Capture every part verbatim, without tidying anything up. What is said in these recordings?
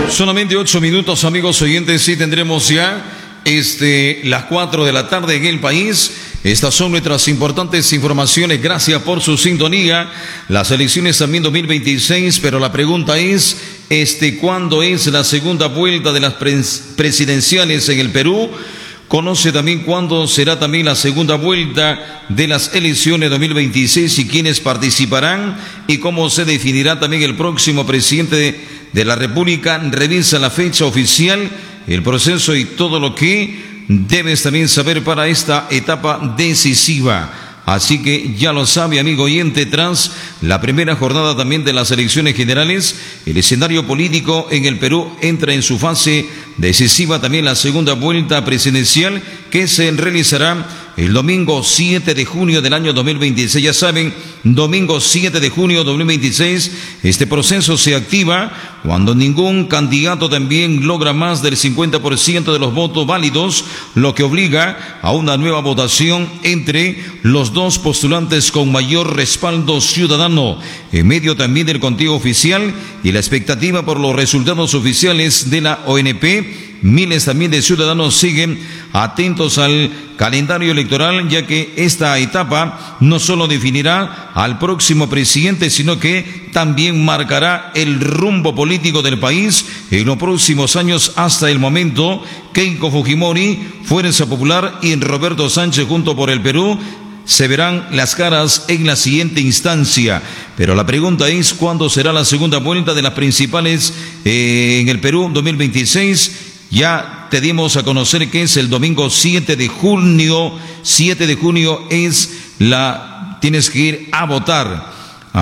Solamente ocho minutos, amigos oyentes, y tendremos ya este, las cuatro de la tarde en el país. Estas son nuestras importantes informaciones. Gracias por su sintonía. Las elecciones también dos mil veintiséis, pero la pregunta es, este, ¿cuándo es la segunda vuelta de las presidenciales en el Perú? Conoce también cuándo será también la segunda vuelta de las elecciones dos mil veintiséis y quiénes participarán y cómo se definirá también el próximo presidente de, de la República. Revisa la fecha oficial, el proceso y todo lo que debes también saber para esta etapa decisiva. Así que ya lo sabe, amigo oyente, tras la primera jornada también de las elecciones generales, el escenario político en el Perú entra en su fase decisiva, también la segunda vuelta presidencial que se realizará el domingo siete de junio del año dos mil veintiséis. Ya saben, domingo siete de junio de dos mil veintiséis, este proceso se activa cuando ningún candidato también logra más del cincuenta por ciento de los votos válidos, lo que obliga a una nueva votación entre los dos postulantes con mayor respaldo ciudadano, en medio también del conteo oficial y la expectativa por los resultados oficiales de la O N P. Miles también de ciudadanos siguen atentos al calendario electoral, ya que esta etapa no solo definirá al próximo presidente, sino que también marcará el rumbo político del país en los próximos años. Hasta el momento, Keiko Fujimori, Fuerza Popular, y Roberto Sánchez junto por el Perú se verán las caras en la siguiente instancia. Pero la pregunta es, ¿cuándo será la segunda vuelta de las principales eh, en el Perú dos mil veintiséis? Ya te dimos a conocer que es el domingo siete de junio. siete de junio es la... tienes que ir a votar.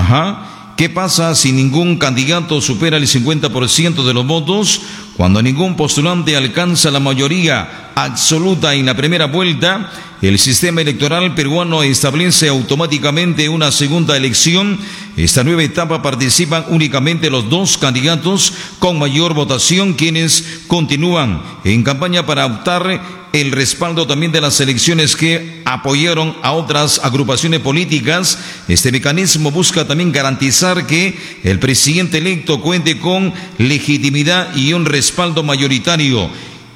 Ajá. ¿Qué pasa si ningún candidato supera el cincuenta por ciento de los votos? Cuando ningún postulante alcanza la mayoría absoluta en la primera vuelta, el sistema electoral peruano establece automáticamente una segunda elección. Esta nueva etapa participan únicamente los dos candidatos con mayor votación, quienes continúan en campaña para optar el respaldo también de las elecciones que apoyaron a otras agrupaciones políticas. Este mecanismo busca también garantizar que el presidente electo cuente con legitimidad y un respaldo mayoritario.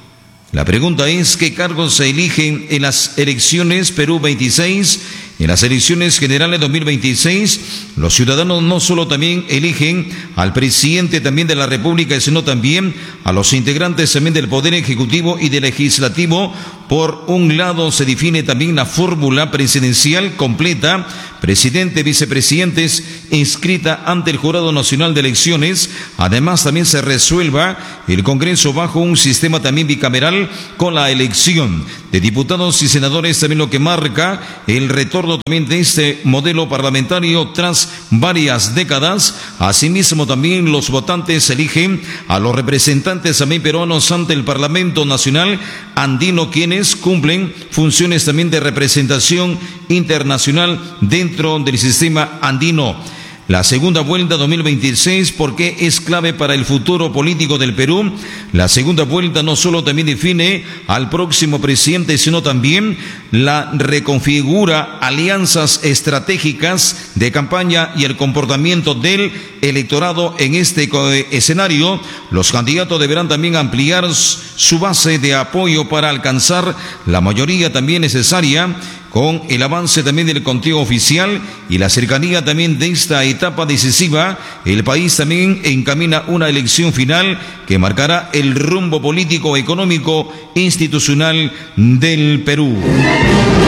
La pregunta es, ¿qué cargos se eligen en las elecciones Perú veintiséis? En las elecciones generales dos mil veintiséis, los ciudadanos no solo también eligen al presidente también de la República, sino también a los integrantes también del Poder Ejecutivo y del Legislativo. Por un lado, se define también la fórmula presidencial completa, presidente, vicepresidentes, inscrita ante el Jurado Nacional de Elecciones. Además, también se resuelva el Congreso bajo un sistema también bicameral con la elección de diputados y senadores, también lo que marca el retorno también de este modelo parlamentario tras varias décadas. Asimismo, también los votantes eligen a los representantes también peruanos ante el Parlamento Nacional Andino, quienes cumplen funciones también de representación internacional dentro del sistema andino. La segunda vuelta dos mil veintiséis, ¿por qué es clave para el futuro político del Perú? La segunda vuelta no solo también define al próximo presidente, sino también la reconfigura alianzas estratégicas de campaña y el comportamiento del electorado en este escenario. Los candidatos deberán también ampliar su base de apoyo para alcanzar la mayoría también necesaria. Con el avance también del conteo oficial y la cercanía también de esta etapa decisiva, el país también encamina una elección final que marcará el rumbo político, económico, institucional del Perú.